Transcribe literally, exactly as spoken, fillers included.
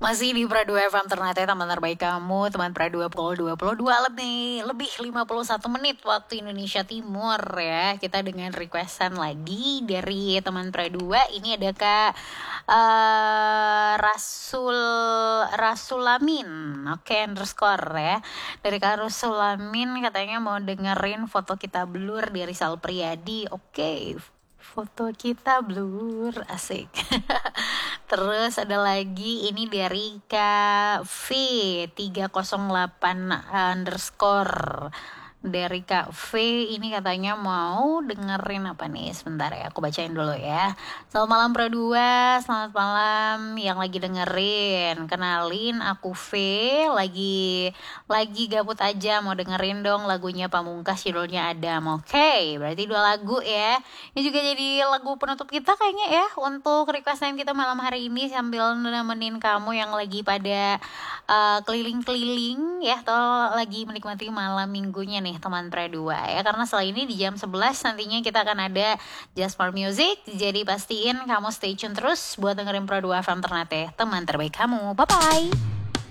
Masih di Pra dua F M Ternate, teman terbaik kamu, teman Pra dua puluh dua puluh dua lebih, lebih lima puluh satu menit waktu Indonesia Timur ya. Kita dengan requestan lagi dari teman Pra dua. Ini ada Kak uh, Rasul Rasulamin, oke okay, underscore ya. Dari Kak Rasulamin katanya mau dengerin foto kita blur dari Sal Priadi. Oke, okay. Foto kita blur, asik. Terus ada lagi ini dari Kak V tiga nol delapan underscore. Dari Kak V ini katanya mau dengerin apa nih? Sebentar ya, aku bacain dulu ya. Selamat malam Pro dua, selamat malam yang lagi dengerin. Kenalin aku V, lagi lagi gabut aja, mau dengerin dong lagunya Pamungkas, judulnya Adam. Oke, okay, berarti dua lagu ya. Ini juga jadi lagu penutup kita kayaknya ya, untuk requestan kita malam hari ini sambil nemenin kamu yang lagi pada uh, keliling-keliling ya, atau lagi menikmati malam minggunya nih teman Pra dua ya. Karena setelah ini di jam sebelas nantinya kita akan ada Just for Music. Jadi pastiin kamu stay tune terus buat dengerin Pra dua F M Ternate, teman terbaik kamu. Bye bye.